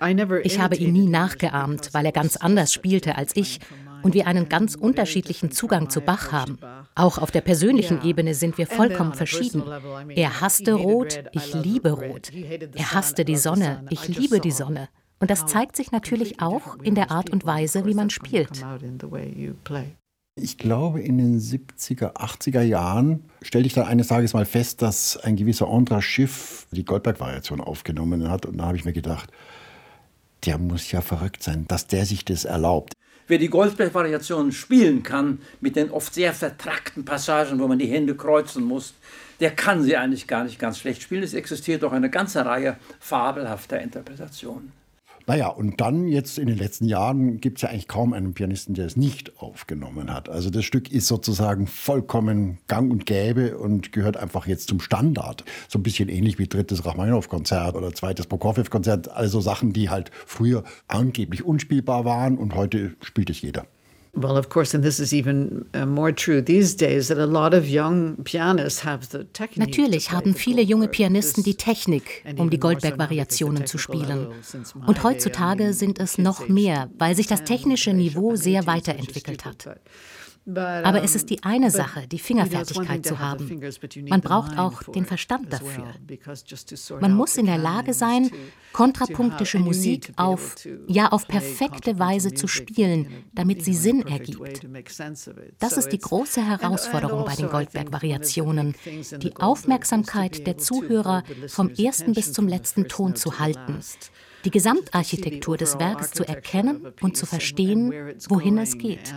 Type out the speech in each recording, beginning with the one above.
Ich habe ihn nie nachgeahmt, weil er ganz anders spielte als ich und wir einen ganz unterschiedlichen Zugang zu Bach haben. Auch auf der persönlichen Ebene sind wir vollkommen verschieden. Er hasste Rot, ich liebe Rot. Er hasste die Sonne, ich liebe die Sonne. Und das zeigt sich natürlich auch in der Art und Weise, wie man spielt. Ich glaube, in den 70er, 80er Jahren stellte ich dann eines Tages mal fest, dass ein gewisser Andras Schiff die Goldberg-Variation aufgenommen hat. Und da habe ich mir gedacht, der muss ja verrückt sein, dass der sich das erlaubt. Wer die Goldberg-Variationen spielen kann, mit den oft sehr vertrackten Passagen, wo man die Hände kreuzen muss, der kann sie eigentlich gar nicht ganz schlecht spielen. Es existiert auch eine ganze Reihe fabelhafter Interpretationen. Naja, und dann jetzt in den letzten Jahren gibt es ja eigentlich kaum einen Pianisten, der es nicht aufgenommen hat. Also das Stück ist sozusagen vollkommen gang und gäbe und gehört einfach jetzt zum Standard. So ein bisschen ähnlich wie 3. Rachmaninow-Konzert oder 2. Prokofjew-Konzert. Also Sachen, die halt früher angeblich unspielbar waren und heute spielt es jeder. Well, of course, and this is even more true these days, that a lot of young pianists have the technique. Natürlich haben viele junge Pianisten die Technik, um die Goldberg-Variationen zu spielen. Und heutzutage sind es noch mehr, weil sich das technische Niveau sehr weiterentwickelt hat. Aber es ist die eine Sache, die Fingerfertigkeit zu haben. Man braucht auch den Verstand dafür. Man muss in der Lage sein, kontrapunktische Musik auf perfekte Weise zu spielen, damit sie Sinn ergibt. Das ist die große Herausforderung bei den Goldberg-Variationen, die Aufmerksamkeit der Zuhörer vom ersten bis zum letzten Ton zu halten. Die Gesamtarchitektur des Werks zu erkennen und zu verstehen, wohin es geht.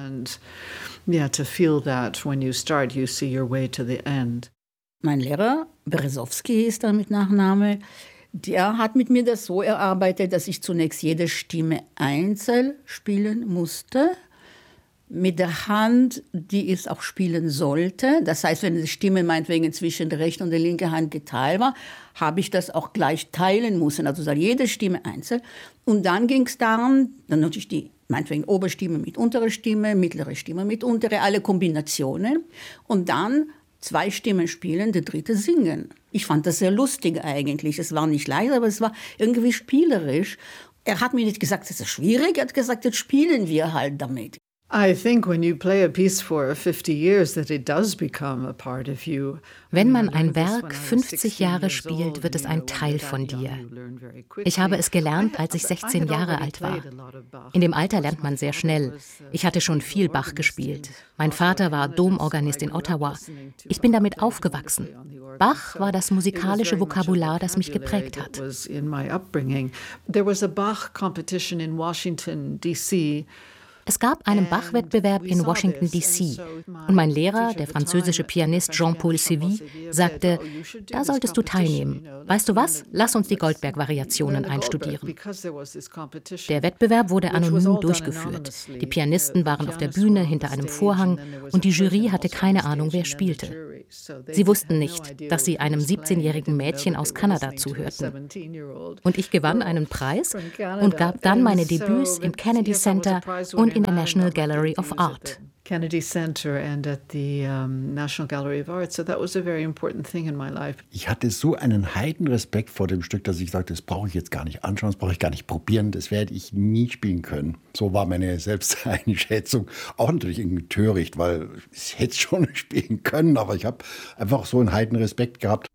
Mein Lehrer, Berezowski ist er mit Nachname, der hat mit mir das so erarbeitet, dass ich zunächst jede Stimme einzeln spielen musste, mit der Hand, die es auch spielen sollte. Das heißt, wenn die Stimme meinetwegen zwischen der rechten und der linken Hand geteilt war, habe ich das auch gleich teilen müssen, also jede Stimme einzeln. Und dann ging es darum, dann natürlich die meinetwegen Oberstimme mit unterer Stimme, mittlere Stimme mit unterer, alle Kombinationen. Und dann 2 Stimmen spielen, der dritte singen. Ich fand das sehr lustig eigentlich. Es war nicht leicht, aber es war irgendwie spielerisch. Er hat mir nicht gesagt, das ist schwierig, er hat gesagt, jetzt spielen wir halt damit. Wenn man ein Werk 50 Jahre spielt, wird es ein Teil von dir. Ich habe es gelernt, als ich 16 Jahre alt war. In dem Alter lernt man sehr schnell. Ich hatte schon viel Bach gespielt. Mein Vater war Domorganist in Ottawa. Ich bin damit aufgewachsen. Bach war das musikalische Vokabular, das mich geprägt hat. There was a Bach competition in Washington, D.C. Es gab einen Bach-Wettbewerb in Washington, D.C. Und mein Lehrer, der französische Pianist Jean-Paul Sévy, sagte, da solltest du teilnehmen. Weißt du was? Lass uns die Goldberg-Variationen einstudieren. Der Wettbewerb wurde anonym durchgeführt. Die Pianisten waren auf der Bühne hinter einem Vorhang und die Jury hatte keine Ahnung, wer spielte. Sie wussten nicht, dass sie einem 17-jährigen Mädchen aus Kanada zuhörten. Und ich gewann einen Preis und gab dann meine Debüts im Kennedy Center und in der National Gallery of Art. Kennedy Center and at the National Gallery of Art. So that was a very important thing in my life. Ich hatte so einen Heidenrespekt vor dem Stück, dass ich sagte, das brauche ich jetzt gar nicht anschauen, das brauche ich gar nicht probieren, das werde ich nie spielen können. So war meine Selbsteinschätzung. Auch natürlich irgendwie töricht, weil ich hätte es schon spielen können, aber ich habe einfach so einen Heidenrespekt gehabt.